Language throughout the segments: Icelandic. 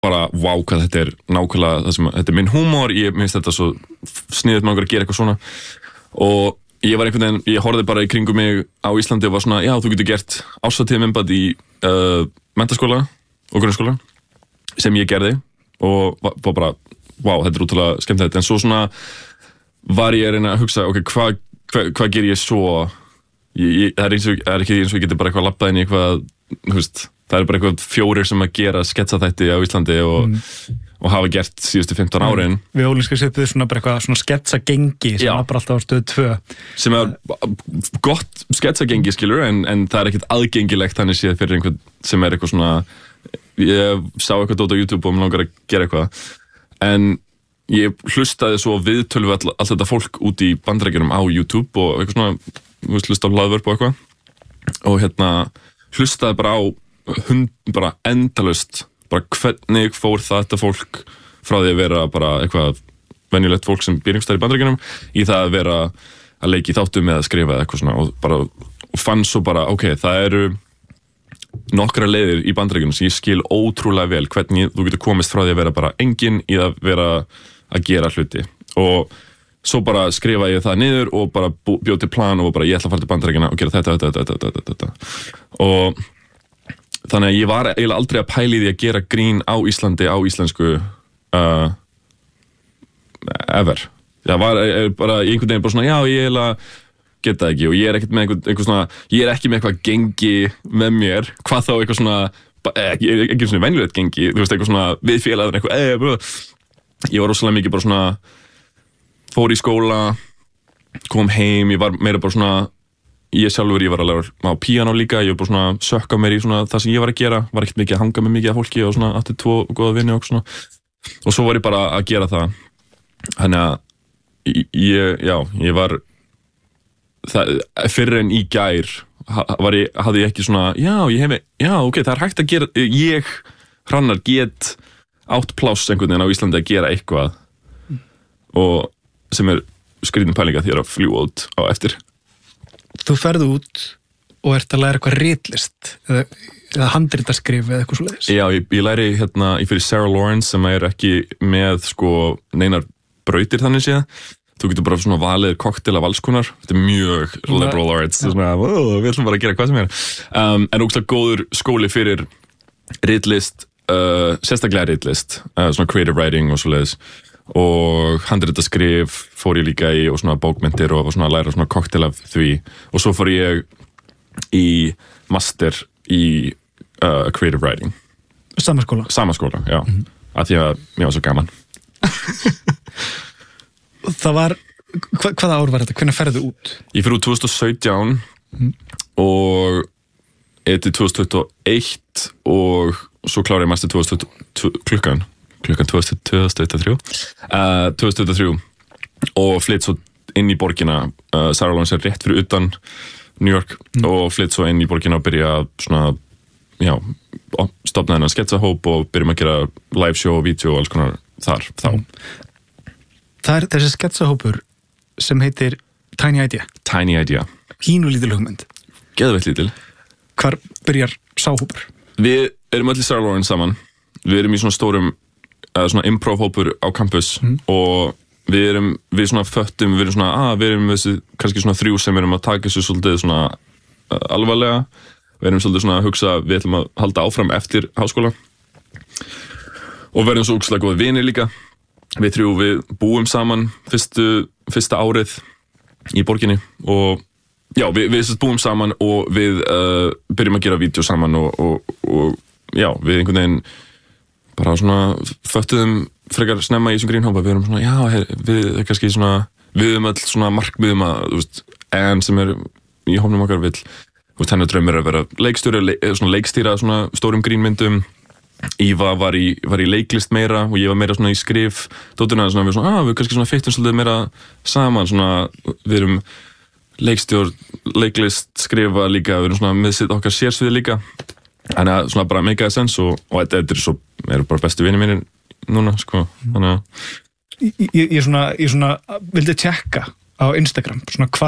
bara, vá, hvað þetta nákvæmlega það sem, þetta minn húmor, mér finnst þetta svo sniðugt með að gera eitthvað svona og ég var einhvern veginn, ég horfði bara í kringum mig á Íslandi og var svona, já, þú getur gert árshátíðarmyndband í menntaskóla og grunnskóla sem ég gerði og var bara, vá, þetta útrúlega skemmtilegt, en svo svona var ég að reyna að hugsa, ok, hvað ger ég svo það ekki eins og ég geti bara eitthvað labbað inn í eitthvað, þú veist, það bara eitthvað 4 sem að gera sketsaþætti á Íslandi og hafa gert síðustu 15 árin. Við Ólinska setjum svona bara eitthvað svona sketsagengi sem var bara alltaf á stöð 2. Sem gott sketsagengi, skilur, en það ekkert aðgengilegt þannig séð fyrir einhvern sem eitthvað svona, ég sá eitthvað dót á YouTube og mér langar að gera eitthvað, en ég hlustaði svo viðtölu við allt þetta fólk út í Bandaríkjunum á YouTube og eitthvað svona, þú veist, hlusta á hlaðvörp og eitthvað og hlustaði bara á bara endalaust bara hvernig fór þetta fólk frá því að vera bara eitthvað venjulegt fólk sem býr einhvers staðar í Bandaríkjunum í það að vera að leika í þáttum eða skrifa eða eitthvað svona og fann svo bara, ok, það eru nokkra leiðir í Bandaríkjunum sem ég skil ótrúlega vel hvernig þú getur komist frá því að vera bara enginn í að vera að gera hluti og svo bara skrifa ég það niður og bara bjóð til plan og bara ég ætla að fara til Bandaríkjanna og gera þetta og þannig að ég var eiginlega aldrei að pæla í því að gera grín á Íslandi á íslensku ever. Það var bara í einhvern veginn bara svona, já, ég eiginlega geta ekki og ég ekkert með einhver svona, ég ekki með eitthvað gengi með mér, hvað þá eitthvað svona, ekki svona venjulegt gengi, þú veist, eitthvað svona við félagar eitthvað, ég var rosalega mikið bara svona, fór í skóla, kom heim, ég var meira bara svona, ég sjálfur, ég var að læra á píanó líka, ég var bara svona sökka mér í svona það sem ég var að gera, var ekkert mikið að hanga með mikið af fólki og svona átti 2 góða vini og svona og svo var ég bara að gera það þannig að ég var það, fyrir en í gær hafði ég ekki svona, ok, það hægt að gera, ég Hrannar get átt pláss einhvern veginn á Íslandi að gera eitthvað og sem skrýtin pælinga því að fljúa út á eftir. Þú ferð út og ert að læra eitthvað ritlist eða handritaskrif eða eitthvað svoleiðis. Já, ég læri ég fyrir Sarah Lawrence sem ekki með sko neinar brautir þannig séð. Þú getur bara svona valið kokteil af alls konar. Þetta mjög liberal arts. Svona, við ætlum bara að gera hvað sem en ógeðslega góður skóli fyrir ritlist, sérstaklega ritlist, svona creative writing og svoleiðis. Og handritaskrif fór ég líka í og svona bókmyndir og svona að læra svona kokteil af því og svo fór ég í master í creative writing. Sama skóla? Sama skóla, já. Af því að mér var svo gaman. Það var, hvaða ár var þetta? Hvenær ferðu út? Ég fer út 2017 og til 2021 og svo klára ég master 2023 og flytt svo inn í borgina Sarah Lawrence rétt fyrir utan New York og flytt svo inn í borgina og byrja svona, já, stofna þennan sketsahóp og byrjum að gera live show og vídeo og alls konar þar þá. Það þessi sketsahópur sem heitir Tiny Idea. Tiny Idea. Pínu lítil hugmynd. Geðveitt lítil. Hvar byrjar sá hópur? Við erum öll í Sarah Lawrence saman. Við erum í svona stórum svona improv-hópur á campus og við svona föttum, við erum þessi kannski svona 3 sem erum að taka þessu svolítið svona alvarlega, við erum svolítið svona að hugsa, við ætlum að halda áfram eftir háskóla og verðum svo ógeðslega góðir vinir líka. Við 3, við búum saman fyrsta árið í borginni og já, við búum saman og við byrjum að gera vídeo saman og já, við einhvern veginn bara svona föttuðum frekar snemma í þessum grínhópa, við erum svona, já, við kannski svona, við öll svona markmiðum að, þú veist, Ann sem í hópnum okkar vill, þú veist, hennar draumur að vera leikstjóri, svona leikstýra svona stórum grínmyndum. Íva var í leiklist meira og ég var meira svona í skrif dótturna, svona við svona, við kannski svona fittum svolítið meira saman, svona, við erum leikstjór, leiklist, skrifa líka, við erum svona með sitt okkar sérsvið líka. Þannig að svona bara make a sense og þetta eru bara bestu vinir mínir núna, sko, þannig að... Ég svona vildi tjekka á Instagram, svona hvar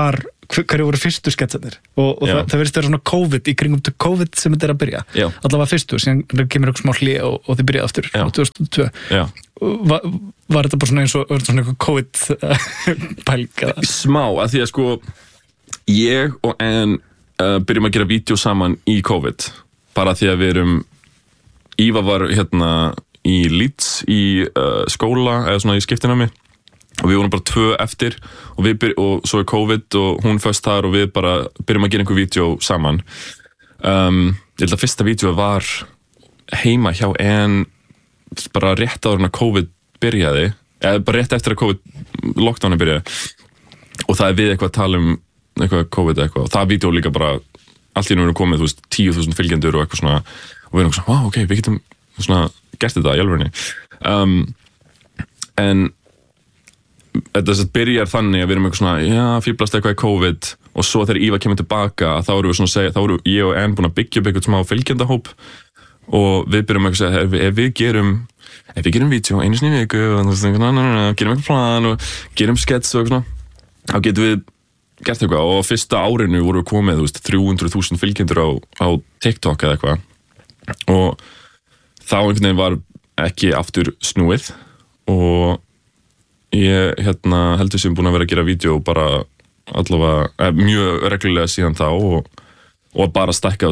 hverju voru fyrstu sketsarnir og það verðist vera svona COVID í kringum til COVID sem þetta að byrja allavega fyrstu, síðan kemur eitthvað smá hlé og þið byrjaði aftur 2002 var þetta bara svona eins og svona eitthvað COVID pæling smá, að því að sko ég og en byrjum að gera vídeo saman í COVID bara því að við erum Íva var hérna í Leeds í skóla eða svona í skiptinámi og við vorum bara 2 eftir og svo COVID og hún föst þar og við bara byrjum að gera einhver vídeo saman ég held að fyrsta vídeo var heima hjá en bara rétt áður en að COVID byrjaði eða bara rétt eftir að COVID lockdowni byrjaði og það við eitthvað að tala eitthvað COVID eitthvað og það vídeo líka bara allt í nú komið, þú veist, 10.000 fylgjendur og eitthvað svona og við erum svona, wow, ok, við getum svona gert þetta í alvörunni en þetta byrjar þannig að við erum eitthvað svona fíblast eitthvað í COVID og svo þegar Íva kemur tilbaka þá erum við svona að segja, þá erum ég og Ann búin að byggja upp eitthvað smá fylgjendahóp og við byrjum eitthvað að segja ef við gerum vídeo einu sinni í viku og gerum eitthvað plan og gerum skets og eitthvað svona þá getum við gert eitthvað og fyrsta árinu voru við komið 300.000 fylgjendur á TikTok eða eitthvað og þá einhvern veginn var ekki aftur snúið og ég heldur sem búin að vera að gera vídeo bara allavega mjög reglulega síðan þá og bara stækka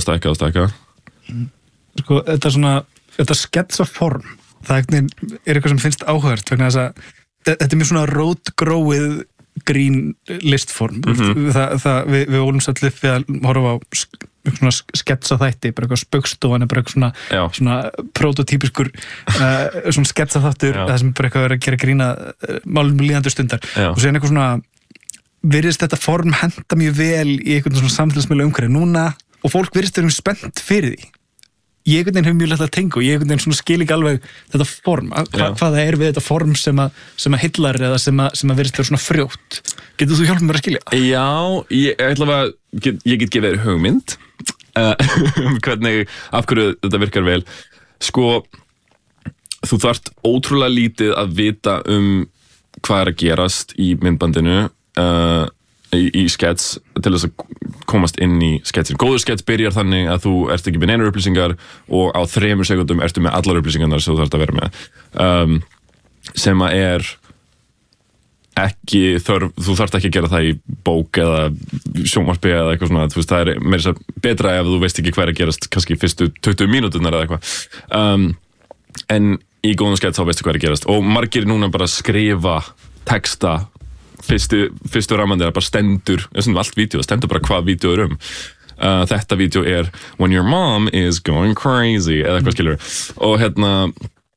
Sko, þetta sketsaform það er eitthvað sem finnst áhugavert vegna þess að þetta er mjög svona rótgróið grín listform við volum svo allir við að horfa á svona sketsaþætti, bara eitthvað spaukstofan bara eitthvað svona prototípiskur svona sketsaþáttur það sem bara eitthvað er að gera grína málum líðandi stundar og síðan eitthvað svona virðist þetta form henta mjög vel í eitthvað svona samfélagsmiðla umhverfi núna og fólk virðist vera spennt fyrir því ég einhvern veginn hef mjög lett að tengja og ég einhvern veginn svona skil ekki alveg þetta form hvað það er við þetta form sem að hillar eða sem að virðist vera svona frjótt getur þú hjálpað mér að skilja? Já, ég get gefið þér hugmynd hvernig, af hverju þetta virkar vel sko, þú þarft ótrúlega lítið að vita hvað er að gerast í myndbandinu í skets til þess að komast inn í sketsin. Góður skets byrjar þannig að þú ert ekki með neinar upplýsingar og á 3 sekúndum ertu með allar upplýsingarnar sem þú þarft að vera með sem að er ekki þörf, þú þarft ekki að gera það í bók eða sjónvarpi eða eitthvað svona, þú veist, það er meira betra ef þú veist ekki hvað er að gerast kannski fyrstu 20 mínúturnar eða eitthvað en í góðum skets þá veistu hvað er að gerast og margir núna bara skrifa texta fyrstu ramandi bara stendur, allt vídeo stendur bara hvað vídeo er þetta vídeo er when your mom is going crazy eða eitthvað skilur og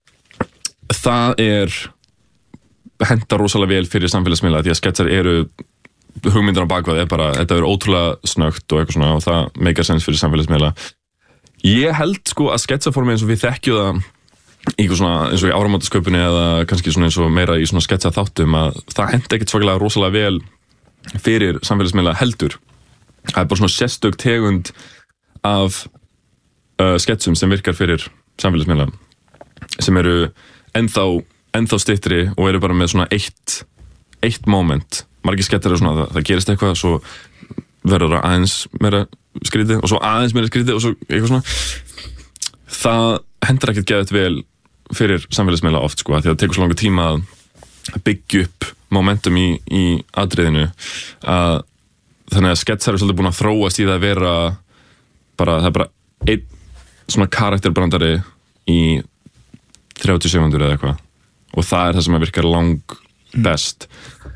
það henta rosalega vel fyrir samfélagsmiðla því að sketsar eru hugmyndir á bakvað þetta er ótrúlega snögt og eitthvað svona og það meikar sens fyrir samfélagsmiðla ég held sko að sketsaformi eins og við þekkjum það eitthvað svona eins og í áramótasköpunni eða kannski svona eins og meira í svona sketsa þáttum að það henda ekkert svakalega rosalega vel fyrir samfélagsmiðla heldur það er bara svona sérstök tegund af sketsum sem virkar fyrir samfélagsmiðla sem eru ennþá styttri og eru bara með svona eitt moment margir skettar eru svona það gerist eitthvað svo verður það aðeins meira skrítið og svo aðeins meira skrítið og svo eitthvað svona það hendur ekkert geðið vel fyrir samfélagsmiðla oft sko, því að það tekur svo langa tíma að byggja upp momentum í atriðinu þannig að sketsar eru svolítið búin að þróast í það að vera það er bara einn svona karakterbrandari í 30 sekundur eða eitthvað og það er það sem að virkar lang best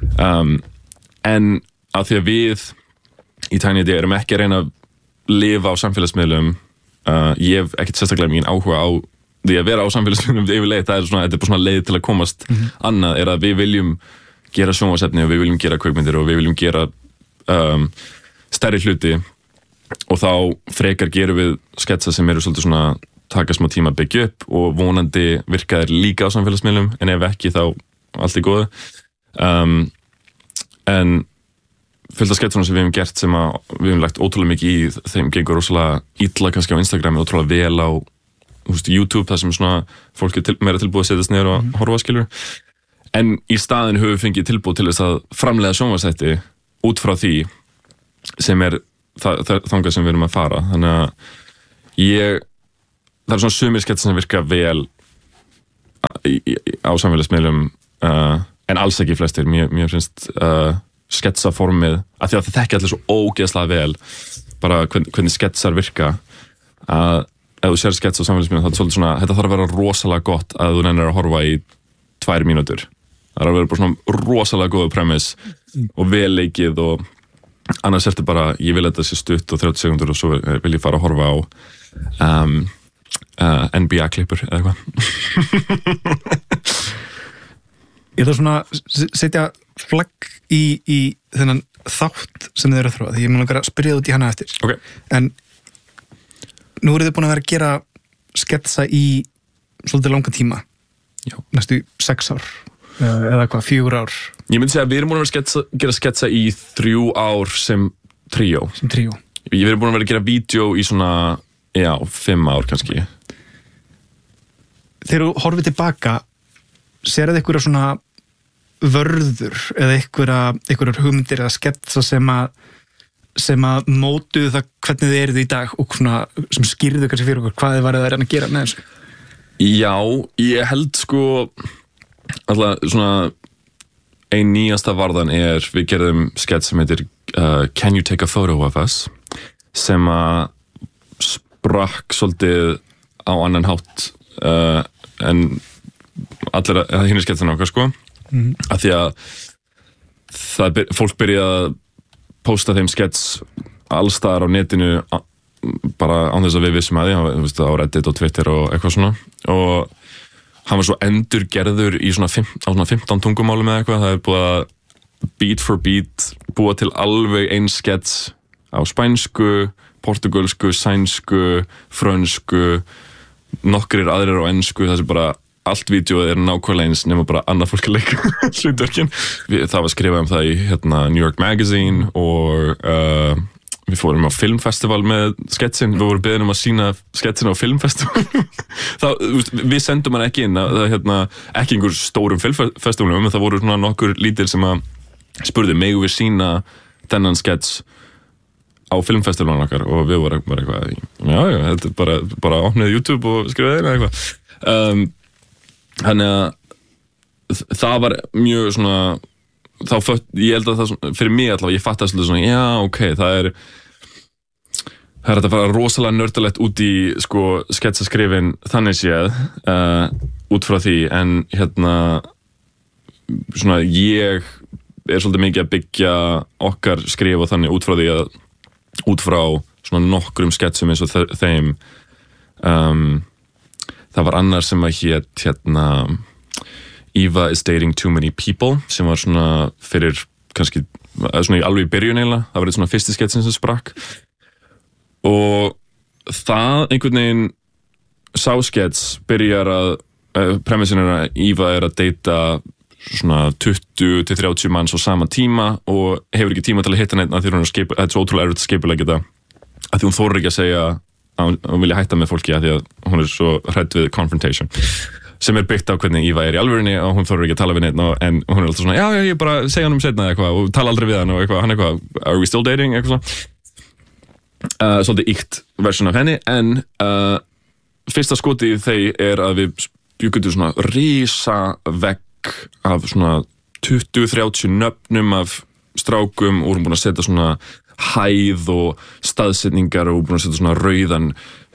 en að því að við í Tiny Idea erum ekki að reyna að lifa á samfélagsmiðlum ég hef ekkert sérstaklega mín áhuga á því að vera á samfélagsmiðlum yfirleitt, þetta er bara svona leið til að komast annað er að við viljum gera sjónvarpsefni og við viljum gera kvikmyndir og við viljum gera stærri hluti og þá frekar gerum við sketsa sem eru svolítið svona taka smá tíma að byggja upp og vonandi virka þeir líka á samfélagsmiðlum en ef ekki þá allt í góðu en fullt af sketsunum sem við hefum gert sem að við hefum lagt ótrúlega mikið í þeim gengur rosalega illa kannski á Instagram ótrúlega vel á YouTube þar sem svona fólk meira tilbúið að setjast niður og horfa skilur en í staðin höfum við fengið tilbúið til þess að framleiða sjónvarpsþætti út frá því sem þangað sem við erum að fara, þannig að það svona sumir sketsar sem virka vel á samfélagsmiðlum en alls ekki flestir. Mér finnst sketsaformið, af því að það þekki allir svo ógeðslega vel bara hvernig sketsar virka, að ef þú sér skets á samfélagsmiðlum þá er svolítið svona, þetta þarf að vera rosalega gott að þú nennir að horfa í 2 mínútur. Það er að vera bara svona rosalega góðu premiss og vel leikið, og annars er þetta bara, ég vil að þetta sé stutt og 30 sekundur og svo vil ég fara að horfa á NBA-klippur eða eitthvað. Ég ætla svona að setja flagg í þennan þátt sem þið eru að þróa, því ég mun að spyrja út í hana eftir. Okay. En nú eru þið búin að vera að gera sketsa í svolítið langan tíma. Já. Næstu 6 ár eða hvað, 4 ár. Ég myndi segja að við erum búin að gera sketsa í 3 ár sem tríó. Við erum búin að vera að gera vídeo í svona, 5 ár kannski. Þegar þú horfið tilbaka, sér þið einhverja svona vörður eða einhverjar hugmyndir eða sketsa sem að mótuðu það hvernig þið eruð í dag og svona, sem skýrðu kannski fyrir okkur hvað þið varðið að reyna að gera með þessu? Já, ég held sko alltaf svona ein nýjasta varðan við gerðum skets sem heitir Can you take a photo of us, sem að sprakk svolítið á annan hátt en allir hinn sketsinu okkar sko, af því að fólk byrjaði að posta þeim skets allstaðar á netinu bara án þess að við vissum að því, á Reddit og Twitter og eitthvað svona, og hann var svo endurgerður í svona 15 tungumálum eða eitthvað. Það er búið að beat for beat búa til alveg einn skets á spænsku, portugalsku, sænsku, frönsku, nokkrir aðrir á ensku. Það er bara allt vídeoð nákvæmlega eins nema bara annað fólk að leika hlutverkin. Það var skrifað það í New York Magazine og við fórum á filmfestival með sketsin. Við vorum beðin að sýna sketsin á filmfestival. Við sendum hann ekki inn, ekki einhver stórum filmfestivalum, en það voru nokkur lítil sem að spurði megum við sýna þennan skets á filmfestivalun okkar, og við vorum bara eitthvað, þetta er bara opnið YouTube og skrifaði eða eitthvað. Þannig að það var mjög svona, ég held að það fyrir mig allavega, ég fatt að svona, ok, það er hægt að fara rosalega nördalegt út í sko sketsaskrifin þannig séð út frá því, en svona ég svolítið mikið að byggja okkar skrif og þannig út frá svona nokkrum sketsum eins og þeim. Það var annar sem að hét Eva is dating too many people, sem var svona fyrir kannski, svona alveg í byrjun eiginlega. Það var svona fyrsti sketsin sem sprakk, og það einhvern veginn sá skets byrjar að premissin að Eva að deyta svona 20-30 manns á sama tíma og hefur ekki tíma til að hitta neitt, af því þetta er svo ótrúlega erfitt að skipulegja þetta, af því hún þorir ekki að segja að hún vilja hætta með fólki, af því að hún er svo hrædd við confrontation, sem byggt á hvernig Eva í alvörinni, og hún þorir ekki að tala við neitt, en hún alltaf svona, ég bara segja hann setna eitthvað og tala aldrei við hann og eitthvað, hann eitthvað, are we still dating, eitthvað svona. Svolítið íkt version af henni, en fyrsta skotið í þeir að við bjugum svona risa vegg af svona 20-30 nöfnum af strákum, og vorum búin að setja svona hæð og staðsetningar, og búin að setja svona rauðan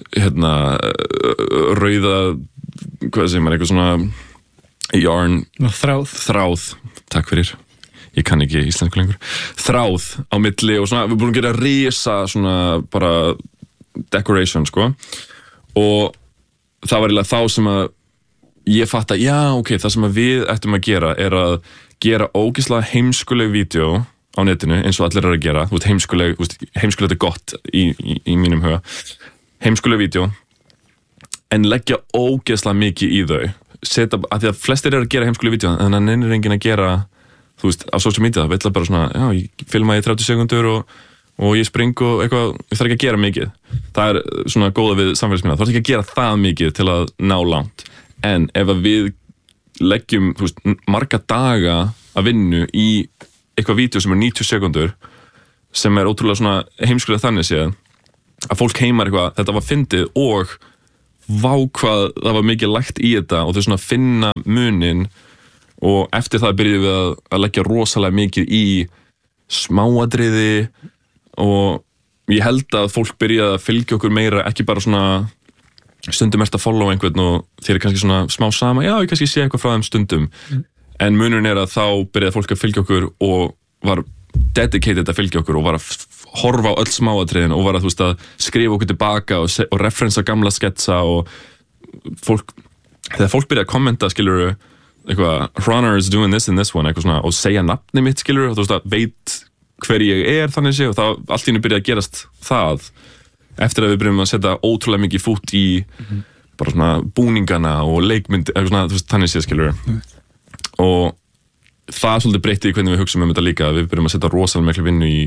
rauða, hvað segir maður, eitthvað svona yarn, þráð, takk fyrir, ég kann ekki íslensku lengur, þráð á milli, og svona, við búin að gera risa svona bara decoration, sko, og það var eiginlega þá sem að ég fatt að, ok, það sem að við ættum að gera að gera ógeðslega heimskuleg vídeo á netinu, eins og allir að gera, heimskuleg er gott í mínum huga, heimskuleg vídeo, en leggja ógeðslega mikið í þau, af því að flestir að gera heimskuleg vídeo, en það nennir enginn að gera, á social media, það vill bara svona, ég filma í 30 sekundur og ég spring og eitthvað, ég þarf ekki að gera mikið. Það er svona góða við samfélagsmiðla, þú þarf ekki að gera það mikið til að ná langt, en ef að við leggjum, marga daga að vinnu í eitthvað vídeo sem 90 sekundur, sem ótrúlega svona heimskulega þannig séð að fólk heimar eitthvað, þetta var fyndið og vá hvað það var mikið lagt í þetta og þau svona finna munin og eftir það byrjuðum við að leggja rosalega mikið í smáatriði og ég held að fólk byrjaði að fylgja okkur meira, ekki bara svona stundum ert að follow einhvern og þér kannski svona smá sama, já ég kannski sé eitthvað frá þeim stundum en munurinn að þá byrjaði fólk að fylgja okkur og var dedicated að fylgja okkur og var að horfa á öll smáatriðin og var að, þú veist, að skrifa okkur tilbaka og referensa gamla sketsa og þegar fólk byrjaði að kommenta, skilur eitthvað, Hronar is doing this in this one, eitthvað svona, og segja nafni mitt, skilur, og þú veist, að veit hver ég þannig sé, og það allt í einu byrjaði að gerast það, eftir að við byrjum að setja ótrúlega mikið fút í bara svona búningana og leikmynd, eitthvað svona, þú veist, þannig sé, skilur og það svolítið breytti í hvernig við hugsaum þetta líka, við byrjum að setja rosalega miklu vinnu í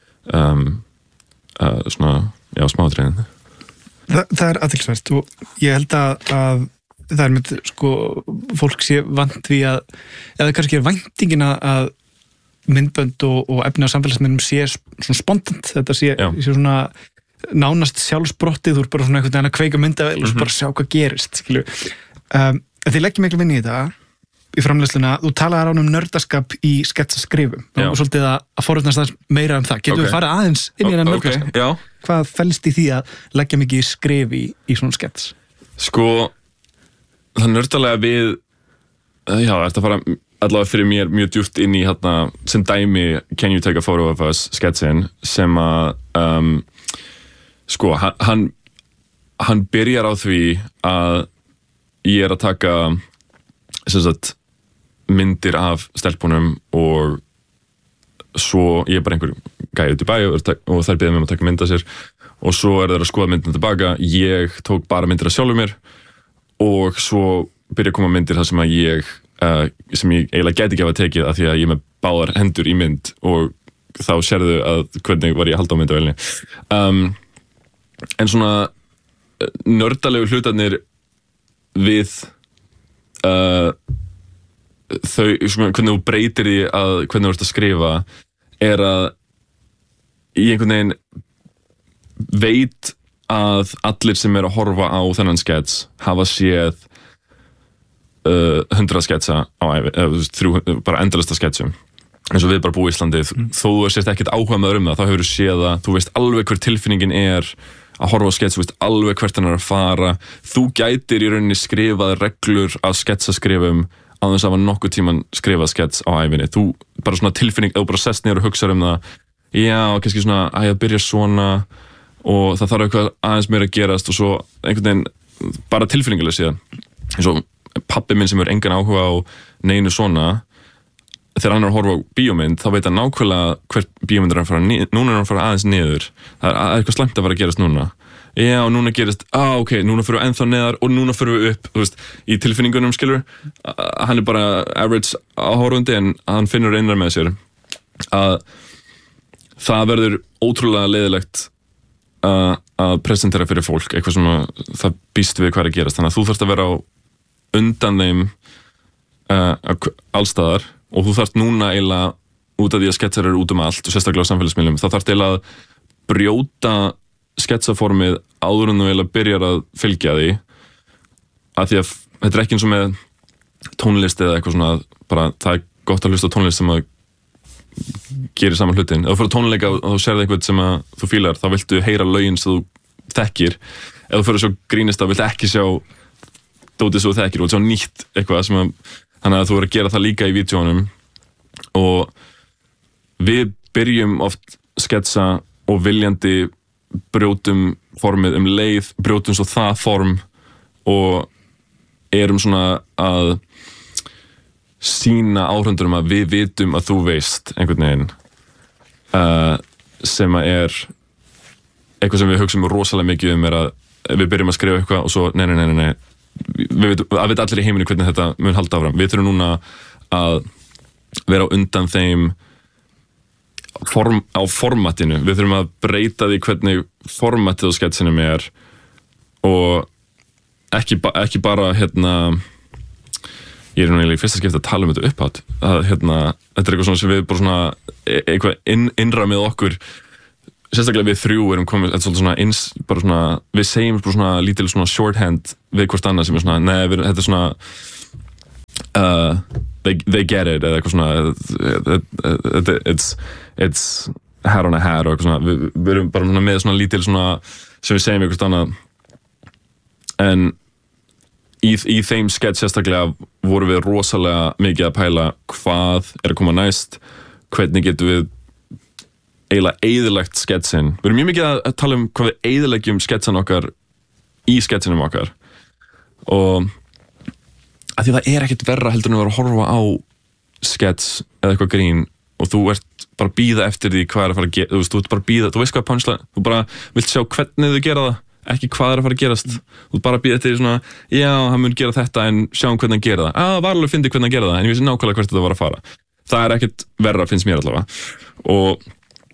svona, já, smáatriðin. Það athyglisvert og ég held að það með, sko, fólk sé vant því eða kannski væntingin að myndbönd og efni á samfélagsmiðlum sé svona spontant, þetta sé svona nánast sjálfsbrottið, þú bara svona einhvern veginn að kveika myndavél og bara sjá hvað gerist, skilju. Þið leggjum miklu vinnu í þetta í framleiðsluna, þú talaði nördaskap í sketsaskrifum og svolítið að forutnast það meira það. Getum við farið aðeins inn í þennan nördaskap? Hvað felst í því að leggja mikið skrif í svona skets? Sko, það nördalega við þetta fara allavega fyrir mér mjög djúpt inn í hérna, sem dæmi Can You Take a Photo of Us sketsin sem að sko, hann byrjar á því að ég að taka sem sagt myndir af stelpunum og svo ég bara einhver gæði út í bæ og þær beðið mig að taka mynd af sér og svo þeir að skoða myndina tilbaka, ég tók bara myndir af sjálfum mér og svo byrja að koma myndir þar sem að ég sem ég eiginlega gæti ekki að tekið af því að ég með báðar hendur í mynd og þá sérðu að hvernig var ég að halda á myndavélni en svona nördalegu hlutarnir við þau, hvernig þú breytir því að hvernig þú ert að skrifa að ég einhvern veginn veit að allir sem að horfa á þennan skets hafa séð 100 sketsa á ævi, bara endalista sketsum eins og við bara búið í Íslandi þó þú sést ekkert áhuga með það, þá hefur þú séð að þú veist alveg hver tilfinningin að horfa á skets, þú veist alveg hvert hann að fara, þú gætir í rauninni skrifað reglur af sketsaskrifum á þess að hafa nokkuð tíman skrifað skets á ævinni, þú bara svona tilfinning, þú bara sest niður og hugsaður það, já, kannski svona að ég byrja svona og það þarf eitthvað aðeins meira að gerast og svo einhvern veginn bara tilfinninguleg síðan, eins og pabbi minn sem er engan áhuga á neinu svona, þegar hann að horfa á bíómynd, þá veit hann nákvæmlega hvert bíómynd hann fara, núna hann fara aðeins niður, það eitthvað slæmt að fara að gerast núna, já, núna gerist, ok, núna fyrir við ennþá neðar og núna fyrir við upp, þú veist, í tilfinningunum, skilur, hann bara average áhorfandi en hann finnur einar með sér að það verður ótrúlega leiðilegt að presentera fyrir fólk, eitthvað sem það býst við hvað að gerast, þannig að þú þarfst að vera á undan þeim allstaðar og þú þarft núna eiginlega út af því að sketsar eru út allt og sérstaklega á samfélagsmiðlum, þá þarft eiginlega að brjóta sketsaformið áður en þú eiginlega byrjar að fylgja því að því að þetta er ekki eins og með tónlist eða eitthvað svona, bara það er gott að hlusta á tónlist sem að gerir saman hlutin, ef þú fyrir tónleika og þú sérði eitthvað sem að þú fílar, þá viltu heyra lögin sem þú þekkir, ef þú fyrir að sjá grínist þá viltu ekki sjá dótið sem þú þekkir og sjá nýtt eitthvað sem að, þannig að þú verður að gera það líka í vídeónum og við byrjum oft sketsa og viljandi brjótum formið leið, brjótum svo það form og erum svona að sýna áhörfundurum að við vitum að þú veist einhvern veginn sem að eitthvað sem við hugsaum rosalega mikið að við byrjum að skrifa eitthvað og svo nei við veit allir í heiminu hvernig þetta mun halda áfram, við þurfum núna að vera á undan þeim á formatinu, við þurfum að breyta því hvernig formatið á sketsinum og ekki bara ég nú eiginlega í fyrsta skipti að tala þetta upphátt að þetta eitthvað svona sem við bara svona eitthvað innra með okkur sérstaklega við þrjú erum komið bara svona, við segjum bara svona lítil svona shorthand við hvort annað sem svona, nei, þetta svona they get it eða eitthvað svona it's hat on a hat og eitthvað svona, við erum bara svona með svona lítil svona sem við segjum við hvort annað en í þeim sketch sérstaklega vorum við rosalega mikið að pæla hvað að koma næst, hvernig getum við eiginlega eyðilagt sketsin. Við erum mjög mikið að tala hvað við eyðileggjum sketsan okkar í sketsinum okkar og að því það ekkert verra heldur en að vera að horfa á skets eða eitthvað grín og þú ert bara að bíða eftir því hvað að fara að gera, þú ert bara að bíða, þú veist hvað punchline, þú bara vilt sjá hvernig þau gera það, ekki hvað að fara að gerast, þú bara að bíða eftir því svona, já, hann mun gera þetta en sjáum hvernig hann gera það, var alveg fyndið hvernig hann gera það, en ég vissi nákvæmlega hvert þetta var að fara. Það ekkert verra, finnst mér allavega. Og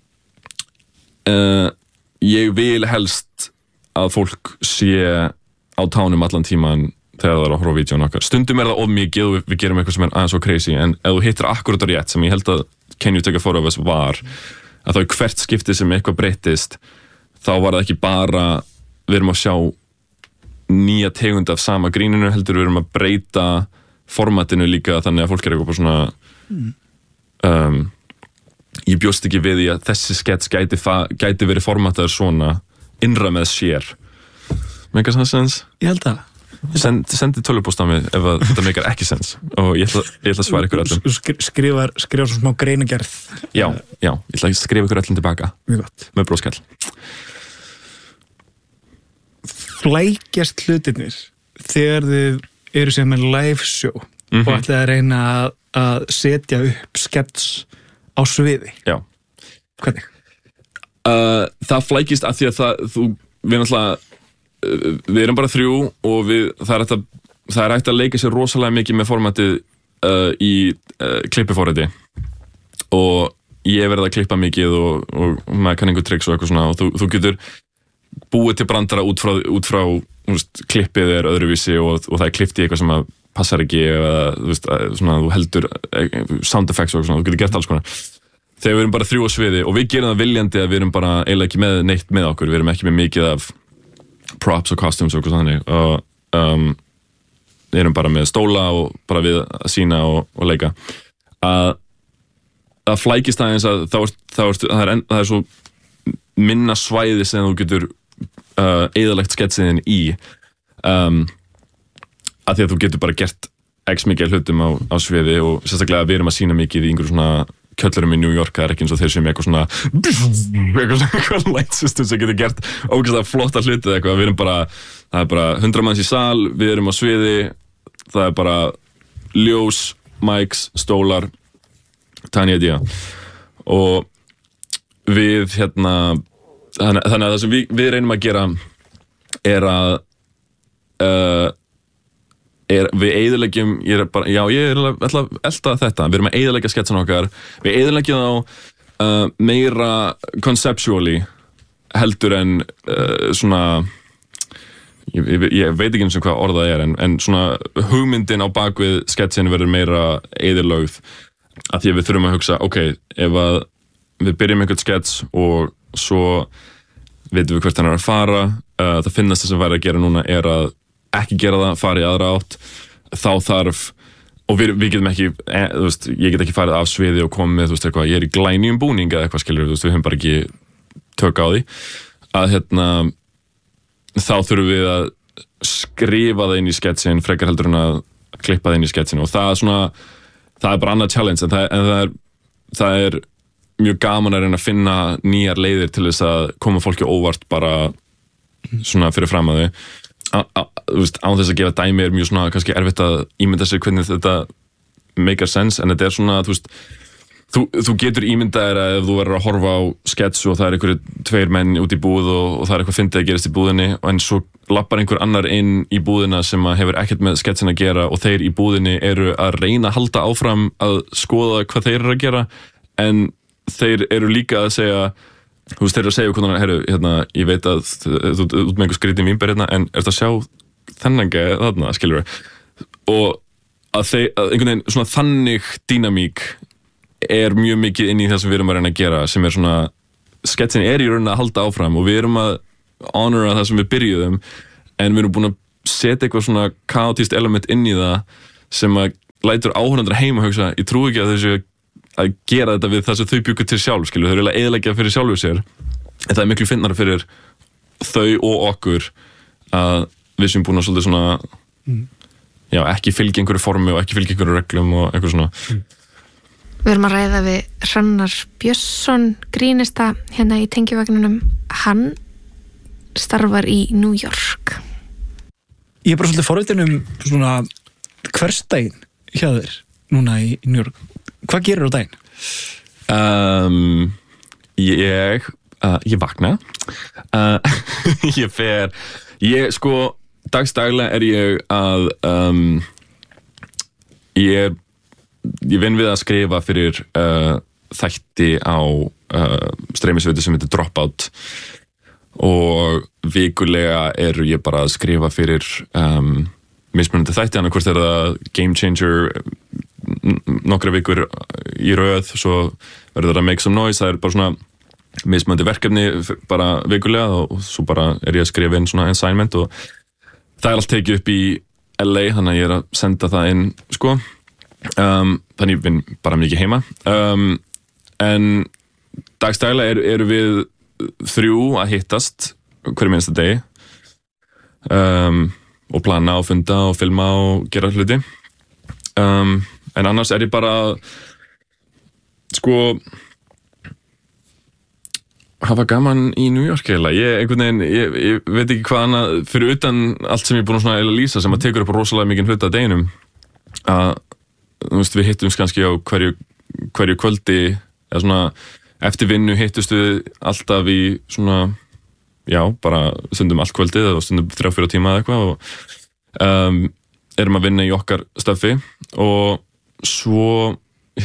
ég vil helst að fólk sé á tánum allan tíman þegar það að horfa á vídeónu okkar. Stundum það of mikið og við gerum eitthvað sem aðeins svo crazy en ef þú hittir akkurat á rétt sem ég held að Can You Take a Photo of Us var að þá hvert skipti sem eitthvað breyttist þá var það ekki bara við erum að sjá nýja tegund af sama gríninu heldur við erum að breyta formatinu líka þannig að fólk eitthvað svona ég bjóst ekki við því að þessi skets gæti verið formataður svona innra með sér. Make a sense? Ég held að Sendi tölvupóst á mig ef þetta meikar ekki sens og ég ætla að svara ykkur öllum. Skrifa svo smá greinagerð. Já, ég ætla að skrifa ykkur öllum tilbaka. Mjög gott. Með bróskall. Flækjast hlutirnir þegar þið eru sem en live show og ætlaði að reyna að setja upp skets á sviði. Já. Hvernig? Það flækist af því að við náttúrulega við erum bara þrjú og það hægt að leika sér rosalega mikið með formatið í klippiforriti og ég verið að klippa mikið og maður kann einhver tricks og eitthvað svona og þú getur búið til brandara út frá klippið öðruvísi og það klippt í eitthvað sem að passar ekki eða svona, þú heldur sound effects og eitthvað svona, þú getur gert alls konar þegar við erum bara þrjú á sviði og við gerum það viljandi að við erum bara eiginlega ekki með neitt með okkur, við erum ekki með mikið af props og costumes og eitthvað þannig og við erum bara með stóla og bara við að sína og leika að flækist aðeins að það er svo minna svæði sem þú getur eyðilegt sketsin í að því að þú getur bara gert x mikið hlutum á sviði og sérstaklega við erum að sína mikið í einhverjum svona kjöllurum í New York, það ekki eins og þeir sem eitthvað light system sem getur gert ógeðslega flotta hluti eða eitthvað, við erum bara, það er bara 100 manns í sal, við erum á sviði, það er bara ljós, mics, stólar, tiny idea og við þannig að það sem við reynum að gera er að við eyðileggjum, ég ætla að elta þetta, við erum að eyðileggja sketsan okkar, við eyðileggjum þá meira conceptually heldur en svona ég veit ekki eins og hvað orðað er en svona hugmyndin á bakvið sketsin verður meira eyðilögð af því að við þurfum að hugsa, ok, ef að við byrjum einhvern skets og svo veitum við hvert hann er að fara það finnast það sem væri að gera núna er að ekki gera það, fara í aðra átt þá þarf, og við getum ekki ég get ekki farið af sviði og komið, eitthvað, ég er í glænjum búning eða eitthvað skilur, við höfum bara ekki tök á því að þá þurfum við að skrifa það inn í sketsin frekar heldur en að klippa það inn í sketsin og það er bara annað challenge en það er mjög gaman að reyna að finna nýjar leiðir til þess að koma fólki óvart bara svona fyrir fram að þau án þess að gefa dæmi er mjög svona kannski erfitt að ímynda sér hvernig þetta make sense, en þetta er svona þú getur ímyndað þér að ef þú verður að horfa á skets og það er einhverju tveir menn út í búð og það er eitthvað fyndið að gerast í búðinni en svo lappar einhver annar inn í búðina sem hefur ekkert með sketsin að gera og þeir í búðinni eru að reyna að halda áfram að skoða hvað þeir eru að gera en þeir eru líka að segja þeir eru að segja hvernig herru, ég veit að þú út með einhver skrítið vínber en ertu að sjá þennan þarna, skilur við og að einhvern veginn svona þannig dýnamík mjög mikið inn í það sem við erum að reyna að gera, sem svona sketsin í rauninni að halda áfram og við erum að honora það sem við byrjuðum, en við erum búin að setja eitthvað svona kaotískt element inn í það sem að lætur áhorfendur heima að hugsa, ég trúi ekki að þessu að gera þetta við það sem þau bjuggu til sjálf, skilur, þau eru eiginlega eyðileggja fyrir sjálfu sér, en það miklu fyndnara fyrir þau og okkur að við sem búin að svolítið svona já, ekki fylgja einhverju formi og ekki fylgja einhverju reglum og eitthvað svona. Við erum að ræða við Hrannar Björnsson, grínista hérna í Tengivagninum. Hann starfar í New York. Ég bara svolítið forvitin svona hversdaginn hjá þér núna í New York. Hvað gerir á daginn? Ég vakna. Dagsdaglega ég að ég vinn við að skrifa fyrir þætti á streymisveitu sem heitir Dropout og vikulega ég bara að skrifa fyrir mismunandi þætti, annað hvort það Game Changer nokkra vikur í röð, svo verður það Make Some Noise, það bara svona mismunandi verkefni bara vikulega og svo bara ég að skrifa inn svona assignment og það allt tekið upp í LA, þannig að ég að senda það inn sko. Þannig ég vinn bara mikið heima, en dagsdaglega eru við 3 að hittast hverjum einasta degi og plana og funda og filma og gera hluti, en annars ég bara sko hafa gaman í New York heila. Ég veit ekki hvað annað fyrir utan allt sem ég er búin að lýsa sem að tekur upp rosalega mikið hluta af deginum, að við hittumst kannski á hverju kvöldi eða svona eftir vinnu hittust við alltaf í svona bara stundum allt kvöldið og stundum 3-4 tíma eða eitthvað og erum að vinna í okkar stöfi og svo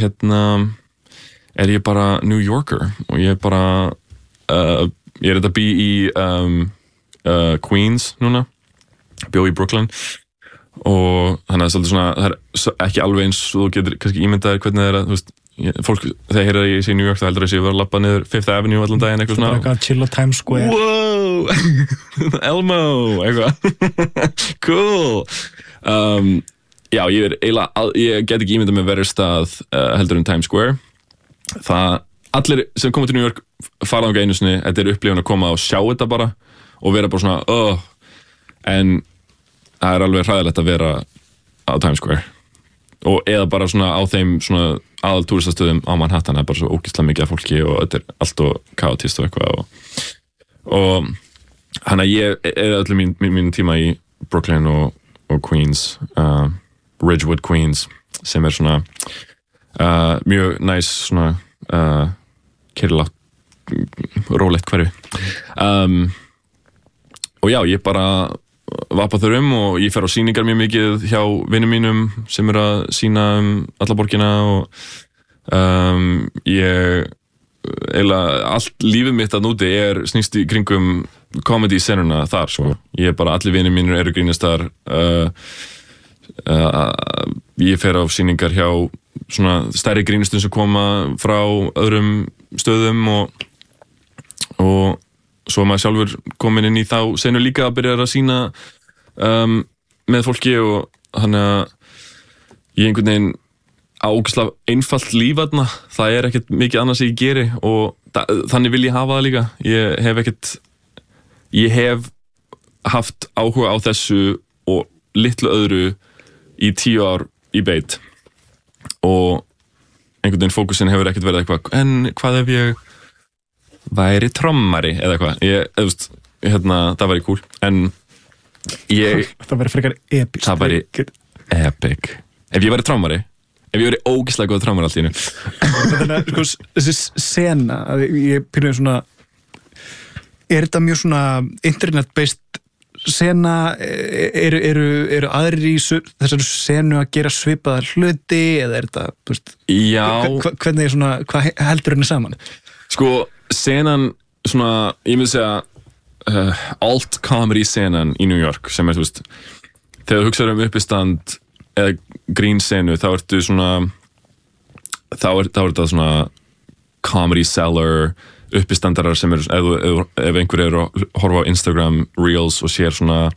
ég bara New Yorker og ég bara ég þetta bý í Queens núna, bjó í Brooklyn og þannig að svolítið svona það ekki alveg eins og þú getur kannski ímyndaðir hvernig það að, þú veist, fólk þegar heyrir að ég sé New York það heldur að ég var að labba niður Fifth Avenue allan daginn eitthvað svona. Eitthvað chill á Times Square. Wow! Elmo! Eitthvað. Cool! Já, ég get ekki ímyndað með verið stað heldur en Times Square. Það, allir sem koma til New York fara á einu sinni, þetta upplifun að koma og sjá þetta bara og vera bara svona, en það alveg hræðilegt að vera á Times Square og eða bara svona á þeim svona aðal túristastöðum á Manhattan, það bara svo ógeðslega mikið af fólki og þetta allt og kaotist og eitthvað og hann að ég allir mín tíma í Brooklyn og Queens, Ridgewood Queens sem svona mjög næs svona kyrrlátt rólegt hverfi og já, ég bara vapa þar og ég fer á sýningar mjög mikið hjá vinum mínum sem að sýna alla borgina og ég eiginlega allt lífið mitt að núti snýst í kringum comedy senuna þar sko. Ég bara allir vinir mínir eru grínastar ég fer á sýningar hjá svona stærri grínastum sem koma frá öðrum stöðum og svo maður sjálfur komin inn í þá senu líka að byrja að sýna með fólki og þannig að ég einhvern veginn á ógeðslega einfalt líf þarna, það ekkert mikið annað sem ég geri og þannig vil ég hafa það líka. Ég hef haft áhuga á þessu og litlu öðru í 10 ár í beit og einhvern veginn fókusin hefur ekkert verið eitthvað, en hvað ef ég væri trommari eða eitthvað, það væri cool, en það væri frekar epic. Það væri epic ef ég væri trommari, ef ég væri ógeðslega góð trommari allt í einu. Þannig að þessi sena, ég pyrði svona, þetta mjög svona internet-based sena, eru aðrir í þessari senu að gera svipaðar hluti eða þetta, þú veist, hvernig svona, hvað heldur henni saman? Sko, senan svona, ég myndi segja alt-comedy senan í New York sem þú veist, þegar þú hugsaður uppistand eða grínsenu, þá ertu svona þá er þetta svona comedy seller uppistandarar sem ef einhver að horfa á Instagram Reels og sér svona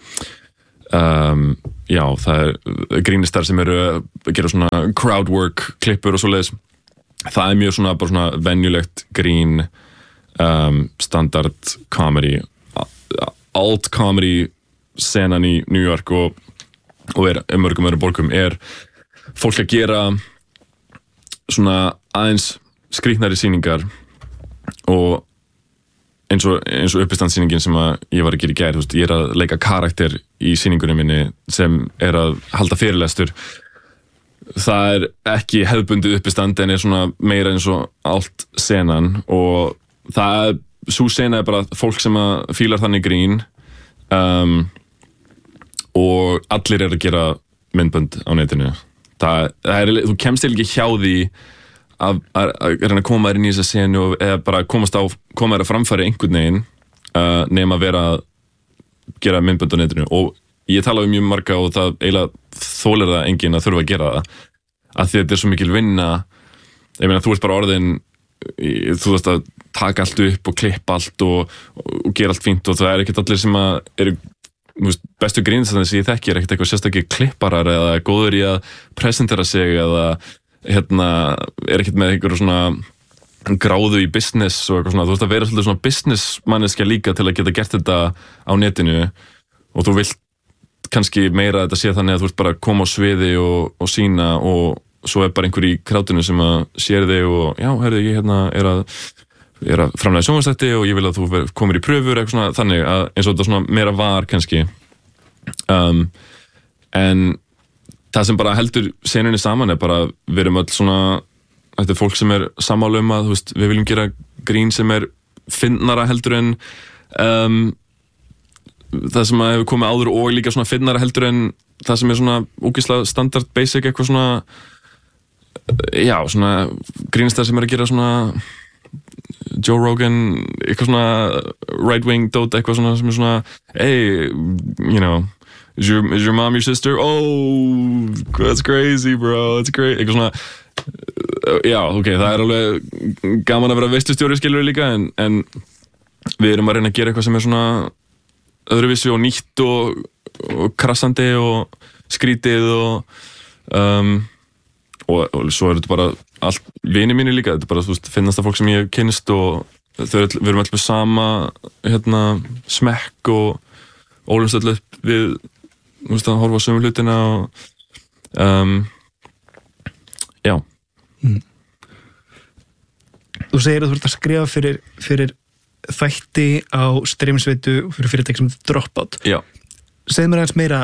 já, það grínistar sem eru að gera svona crowdwork klippur og svoleiðis. Það mjög svona bara svona venjulegt grín standard comedy alt comedy senan í New York og mörgum öðrum borgum fólk að gera svona aðeins skrýtnari sýningar og eins og uppistandsýningin sem ég var að gera í gær, ég að leika karakter í sýningunni minni sem að halda fyrirlestur. Það ekki hefðbundið uppistand en svona meira eins og allt senan og sú sena bara fólk sem að fílar þannig grín og allir að gera myndbönd á netinu. Þú kemst ekki hjá því að reyna að koma þér inn í þessa senu eða bara koma þér að framfæri einhvern veginn nema að vera að gera myndbönd á netinu og ég tala mjög marga og það eiginlega þolir það enginn að þurfa að gera það af því að þetta svo mikil vinna. Ég meina, þú ert bara orðin þú veist að taka allt upp og klippa allt og gera allt fínt og það ekkert allir sem að eru bestu grínistarnir sem ég þekki ekkert eitthvað sérstakir klipparar eða góður í að presentera sig eða ekkert með einhverju svona gráðu í business og eitthvað svona. Þú veist að vera svolítið svona business manneskja líka til að geta gert þetta á netinu og þú vilt kannski meira að þetta sé þannig að þú ert bara að koma á sviði og sína og svo bara einhver í krátinu sem að sér þig og já, herðu, ég er að framlega sjónvarpsþætti og ég vil að þú komir í pröfur eitthvað svona þannig að eins og þetta svona meira var kannski en það sem bara heldur senunni saman bara við erum öll svona þetta fólk sem sammála að þú veist, við viljum gera grín sem fyndnara heldur en það sem hefur komið áður og líka svona fyndnara heldur en það sem svona ógeðslega standard basic eitthvað svona já, svona grínistar sem að gera svona Joe Rogan eitthvað svona right wing dot eitthvað svona sem svona hey, you know is your mom your sister? Oh, that's crazy bro, that's great eitthvað svona já, ok, það alveg gaman að vera veistustjóri skilur líka en við erum að reyna að gera eitthvað sem svona öðruvísi og nýtt og krassandi og skrítið og svo þetta bara allt vini mínu líka, þetta bara, þú veist, finnast það fólk sem ég hef kynnst og við erum alltaf sama smekk og ólumst alltaf upp við, þú veist, að horfa á sömu hlutina og já. Þú segir að þú ert að skrifa fyrir þætti á streymisveitu fyrir fyrirtæki sem Dropout. Já. Segðu mér aðeins meira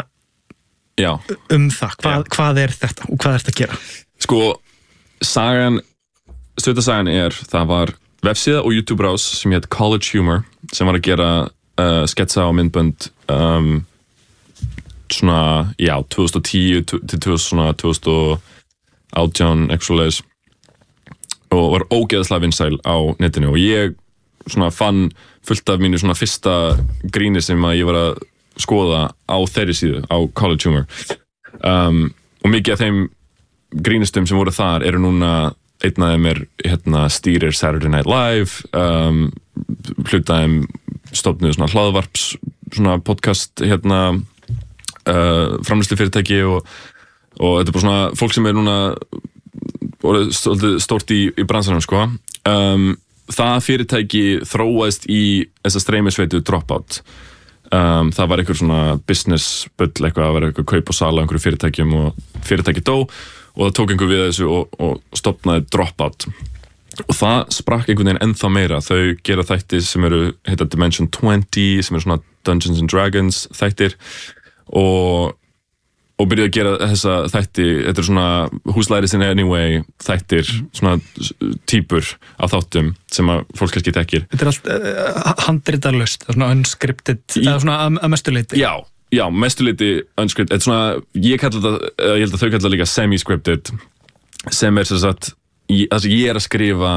það, hvað þetta og hvað ert að gera? Sko, stuttarsagan það var vefsíða og YouTube-rás sem hét College Humor sem var að gera sketsa og myndbönd svona, já, 2010 til 2018 eitthvað svoleiðis og var ógeðslega vinsæl á netinu og ég svona fann fullt af mínu svona fyrsta gríni sem að ég var að skoða á þeirri síðu, á College Humor og mikið af þeim grínistum sem voru þar eru núna einn af þeim stýrir Saturday Night Live hluta þeim stofnuðu svona hlaðvarps svona podcast framleiðslu fyrirtæki og þetta er bara svona fólk sem núna stórt í bransanum sko það fyrirtæki þróaðist í þessa streymisveitu Dropout það var einhver svona business bull eitthvað, það var einhver kaup og sala á einhverju fyrirtækjum og fyrirtæki dó og það tók einhver við þessu og stofnaði Dropout og það sprakk einhvern veginn ennþá meira. Þau gera þættir sem heita Dimension 20 sem svona Dungeons and Dragons þættir og byrjaði að gera þessa þætti, þetta svona Whose Line Is It Anyway þættir, svona típur af þáttum sem að fólk kannski þekkir. Þetta allt handritarlaust, það svona unscripted, eða svona að mestuleiti. Já, mestuleiti unscripted, þetta svona, ég held að þau kalla líka semi-scripted, sem sem sagt, það sem ég að skrifa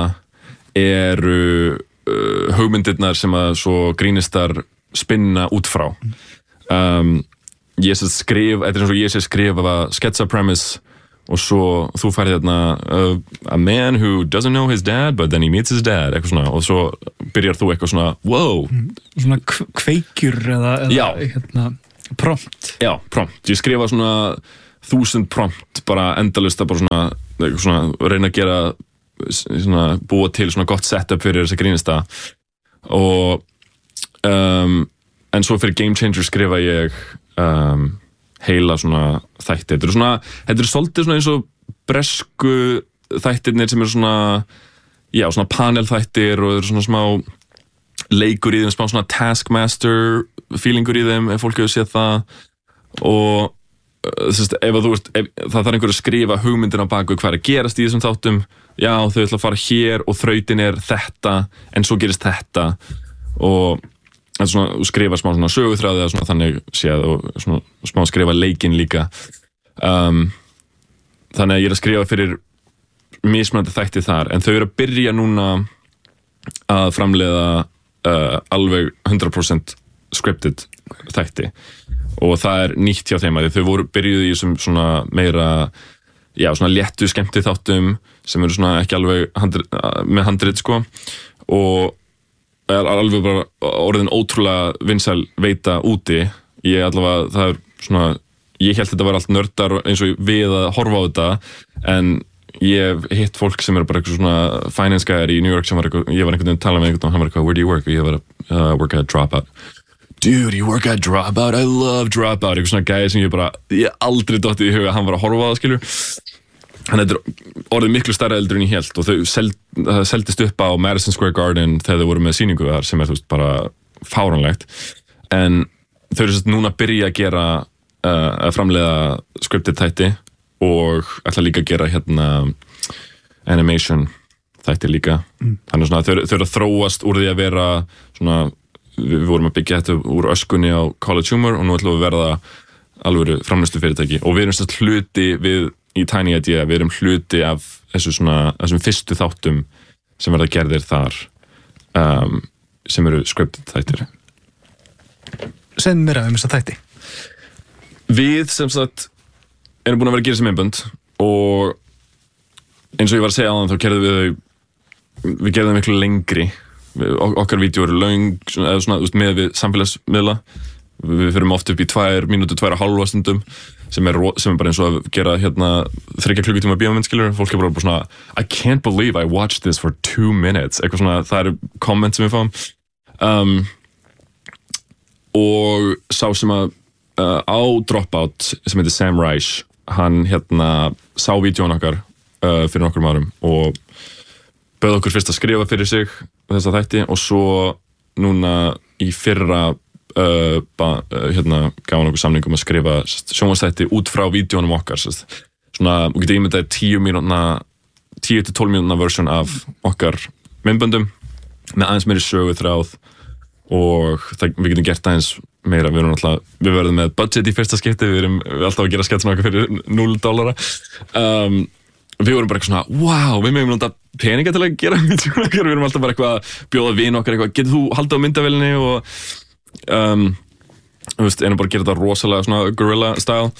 hugmyndirnar sem að svo grínistar spinna út frá. ég sé skrifa, þetta eins og ég sé skrifa sketsa premise og svo þú færði þarna a man who doesn't know his dad but then he meets his dad, eitthvað svona og svo byrjar þú eitthvað svona, wow svona kveikjur eða prompt. Já, prompt, ég skrifa svona 1000 prompt, bara endalaust að bara svona reyna að gera svona, búa til svona gott setup fyrir þessa grínista og en svo fyrir Game Changer skrifa ég heila svona þætti. Þetta eru svolítið svona eins og bresku þættirnir sem eru svona, já, svona panelþættir og eru svona smá leikur í þeim, smá svona taskmaster feelingur í þeim, ef fólk hefur séð það og það þarf einhver að skrifa hugmyndina á baku hvað er að gerast í þessum þáttum, já, þau ætla að fara hér og þrautin er þetta en svo gerist þetta og svona, skrifa smá svona söguþráði eða svona þannig séð og svona smá skrifa leikinn líka þannig að ég er að skrifa fyrir mismunandi þætti þar en þau eru að byrja núna að framleiða alveg 100% scripted þætti og það er nýtt hjá þeim að þau byrjuðu í þessum svona meira já, svona léttu skemmti þáttum sem eru svona ekki alveg með handrit sko og er alveg bara orðin ótrúlega vinsæl veita úti ég allavega, það er svona ég held þetta var allt nördar eins og við að horfa á þetta en ég hef hitt fólk sem er bara eitthvað svona finance guy í New York sem var eitthvað, ég var einhvern veginn að tala með einhvern og hann var eitthvað, where do you work? Og ég var að work at Dropout. Dude, you work at Dropout? I love Dropout. Eitthvað svona gæði sem ég aldrei dottið í huga að hann var að horfa á það, skilur. Hann er orðið miklu stærra eldur en ég held og þau seldist upp á Madison Square Garden þegar þau voru með sýningu þar sem er þú veist bara fáránlegt en þau eru núna að byrja að gera að framleiða scripted þætti og ætla líka að gera animation þætti líka þannig svona þau eru að þróast úr því að vera svona, við vorum að byggja þetta úr öskunni á College Humor og nú ætlum við að verða alvöru framleiðslu fyrirtæki og við erum hluti við í Tiny Idea, við erum hluti af þessum fyrstu þáttum sem verða gerðir þar sem eru scripted þættir. Segðu mér þess að þætti. Við sem sagt erum búin að vera að gera sem einbönd og eins og ég var að segja áðan þá gerðum við gerðum miklu lengri okkar vídeo eru löng eða svona með við samfélagsmiðla við fyrum oft upp í 2 mínútur, 2,5 stundum sem er bara eins og að gera 3 klukkutíma bíómynd skilur fólk er bara svona I can't believe I watched this for 2 minutes eitthvað svona, það eru komment sem við fáum og sá sem að á Dropout sem heitir Sam Reich hann sá vídeón okkar fyrir nokkrum árum og bauð okkur fyrst að skrifa fyrir sig þessa þætti og svo núna í fyrra gaf hann okkur samning að skrifa sjónvarpsþætti út frá vídeónum okkar svona, þú getur ímyndaði 10 til 12 mínútna version af okkar myndböndum með aðeins meiri söguþráð og við getum gert aðeins meira, við verðum með budget í fyrsta skipti, við erum alltaf að gera sketsuna okkar fyrir $0 við vorum bara eitthvað svona, wow, við mögum nota peninga til að gera vídeónu okkar, við erum alltaf bara eitthvað að bjóða vin okkar eitthvað, getur þú haldið á myndavélinni og þú veist, erum bara að gera þetta rosalega svona guerrilla style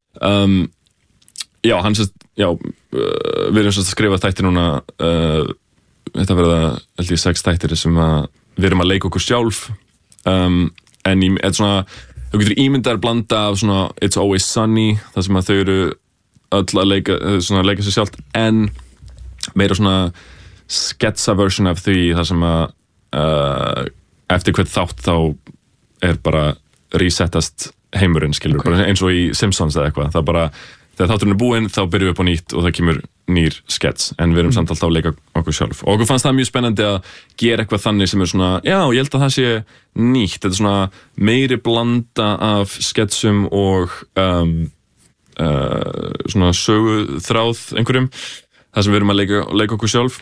já, við erum svona að skrifa þættir núna þetta verða, held ég, 6 þættir sem við erum að leika okkur sjálf en svona, þú getur ímyndar blanda af svona It's Always Sunny, það sem að þau eru öll að leika sér sjálft en meira svona sketsa version af því þar sem að eftir hvert þátt þá er bara resettast heimurinn, skilur, bara eins og í Simpsons eða eitthvað, það bara þegar þátturinn er búinn þá byrjum við upp á nýtt og það kemur nýr skets en við erum samt alltaf að leika okkur sjálf og okkur fannst það mjög spennandi að gera eitthvað þannig sem er svona, já, ég held að það sé nýtt, þetta er svona meiri blanda af sketsum og svona söguþráð einhverjum, það sem við erum að leika okkur sjálf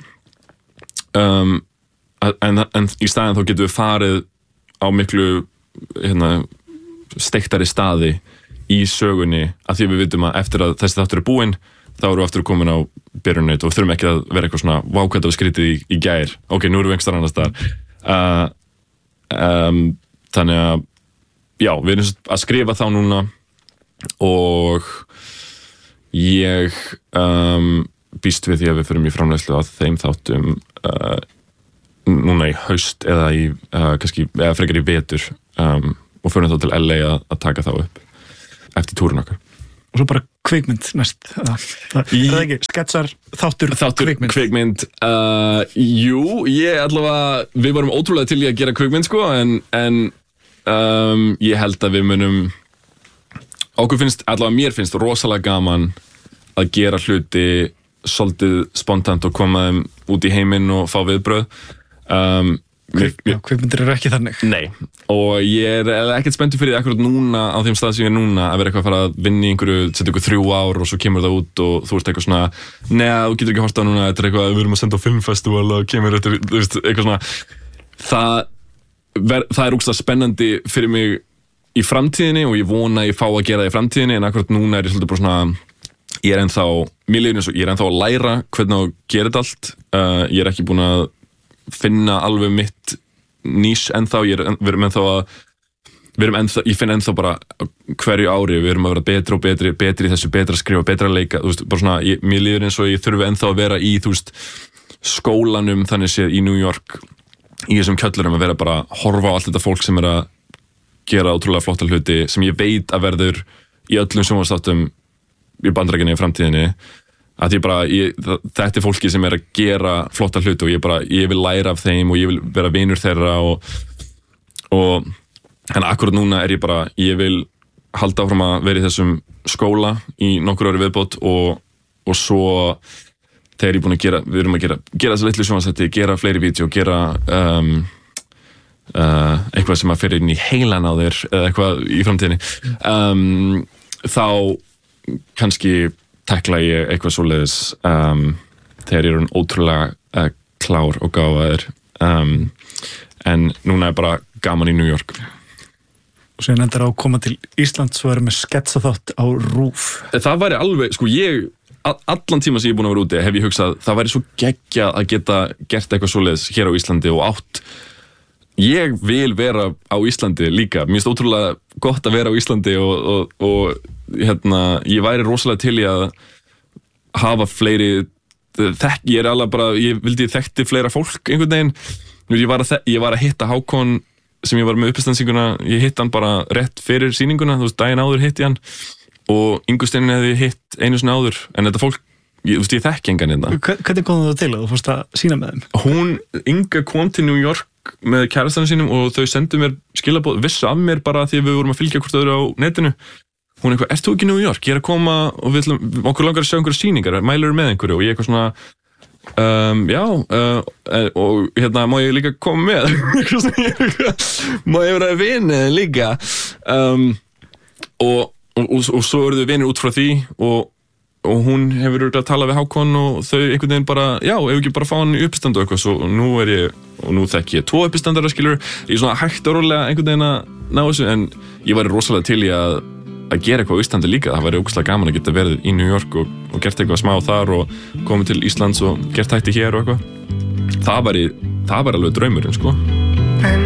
en í staðinn þá getum við farið á miklu steiktari staði í sögunni af því að við vitum að eftir að þessi þáttur er búinn þá erum við aftur komin á byrjunni og þurfum ekki að vera eitthvað svona vá hvað það var skrítið í gær, ok, nú erum við einhverstaðar annars staðar þannig að já, við erum að skrifa þá núna og ég býst við því að við förum í framleiðslu að þeim þáttum núna í haust eða eða frekar í vetur og förum þá til LA að taka þá upp eftir túrin okkar. Og svo bara kvikmynd næst. Það ekki, sketsar, þáttur kvikmynd. Jú, við vorum ótrúlega til í að gera kvikmynd sko, en ég held að við munum mér finnst rosalega gaman að gera hluti svolítið spontant og koma þeim út í heiminn og fá viðbröð. Kvikmyndir eru ekki þannig. Nei, og ég ekkert spenntur fyrir því akkurat núna á þeim stað sem ég er núna að vera eitthvað að fara að vinna í einhverju, setja ykkur 3 ár og svo kemur það út og þú ert eitthvað svona þú getur ekki horft á núna, þetta er eitthvað við erum að senda á filmfestival og kemur þetta eitthvað svona það er ógeðslega spennandi fyrir mig í framtíðinni og ég vona að ég fá að gera það í framtíðinni en akkurat núna er ég svolítið bara svona ég er ennþá að læra hvernig að gera þetta allt ég er ekki búin að finna alveg mitt nýs ennþá, ég finn ennþá bara hverju ári, við erum að vera betri og betri í þessu, betra að skrifa, betra að leika, þú veist, bara svona, mér líður eins og ég þurfi ennþá að vera í, þú veist, skólanum þannig séð í New York, í þessum kjöllurum að vera bara að horfa á allt þetta fólk sem er að gera ótrúlega flotta hluti, sem ég veit að verður í öllum sjónvarpsþáttum í Bandaríkjunum í framtíðinni, að þetta er fólki sem er að gera flotta hluti og ég vil læra af þeim og ég vil vera vinur þeirra og en akkurat núna er ég vil halda áfram að vera í þessum skóla í nokkur ári viðbót og svo þegar ég er búin að við erum að gera þessu litlu sjónvarpsþætti, gera fleiri vídeó, gera eitthvað sem að fyrir inn í heilan á þér eða eitthvað í framtíðinni þá kannski tekla ég eitthvað svoleiðis þegar ég er ótrúlega klár og gáfaður en núna er bara gaman í New York. Og síðan endar á að koma til Ísland svo erum við sketsaþátt á RÚV. Það væri alveg, sko allan tíma sem ég er búin að vera úti hef ég hugsað, það væri svo geggjað að geta gert eitthvað svoleiðis hér á Íslandi og ég vil vera á Íslandi líka, mér finnst ótrúlega gott að vera á Íslandi og ég væri rosalega til í að hafa fleiri ég vildi þekkti fleira fólk einhvern veginn, ég var að hitta Hákon sem ég var með uppistandssýninguna, ég hitt hann bara rétt fyrir sýninguna, þú veist, daginn áður hitti hann og Ingu Steinin hefði hitt einu sinni áður, en þetta fólk ég þekki engan hérna. Hvernig kom það til að þú fórst að sýna með þeim? Inga kom til New York með kærastanum sínum og þau sendu mér skilaboð, vissu af mér bara því að við vorum að fylgja hvort öðru á netinu. Hún eitthvað, ert þú ekki í New York? Ég er að koma og okkur langar að sjá einhverja sýningar, mælur með einhverju og ég eitthvað svona og má ég líka koma með? Má ég vera vinið líka? Og svo eru þau vinir út frá því og hún hefur að tala við Hákon og þau einhvern veginn bara, ef ekki bara fá hann í uppistand og eitthvað, svo nú þekki ég 2 uppistandara, skilur, ég svona hægt og rólega einhvern veginn að ná þessu, en ég væri rosalega til í að gera eitthvað á Íslandi líka, það væri ógeðslega gaman að geta verið í New York og gert eitthvað smá þar og komið til Íslands og gert hætti hér og eitthvað, það væri alveg draumurinn, sko.